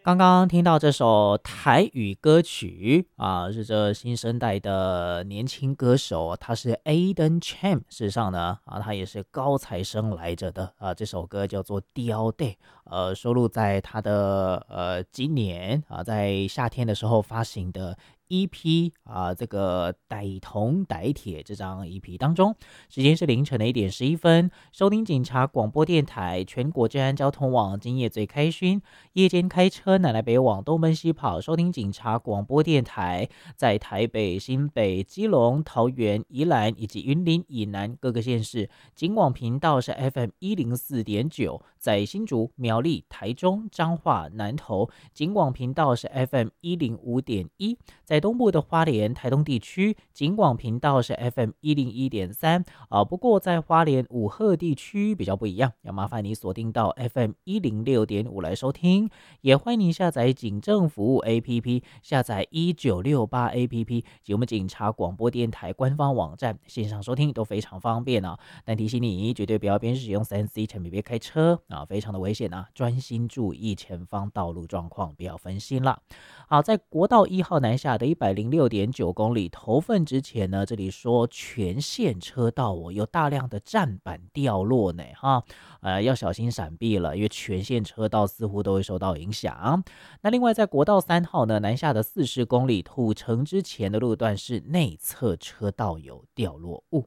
刚刚听到这首台语歌曲啊，是这新生代的年轻歌手，他是 Aiden Chan。事实上呢，他也是高材生来着的啊。这首歌叫做《刁 Day》，收录在他的今年啊，在夏天的时候发行的 EP 啊，这个歹童歹铁这张 EP 当中。时间是凌晨的1点11分，收听警察广播电台全国治安交通网，今夜最开勋。夜间开车南来北往，东奔西跑，收听警察广播电台，在台北、新北、基隆、桃园、宜兰以及云林以南各个县市，警广频道是 FM104.9，在新竹、苗栗、台中、彰化、南投，警广频道是 FM105.1，在东部的花莲、台东地区，警广频道是 FM101.3。不过在花莲武鹤地区比较不一样，要麻烦你锁定到 FM106.5来收听。也欢迎您下载警政服务 APP， 下载1968 APP 及我们警察广播电台官方网站，线上收听都非常方便啊。但提醒你，绝对不要边使用3C 产品边开车啊，非常的危险啊！专心注意前方道路状况，不要分心啦。好，在国道1号南下的106.9公里头份之前呢，这里说全线车道有大量的站板掉落呢，要小心闪避了，因为全线车道似乎都会受到影响。那另外在国道3号呢南下的40公里土城之前的路段是内侧车道有掉落物。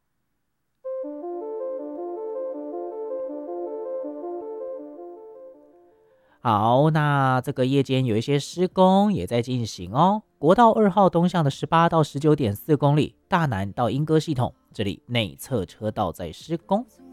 好，那这个夜间有一些施工也在进行哦。国道2号东向的18到19.4公里，大南到莺歌系统，这里内侧车道在施工。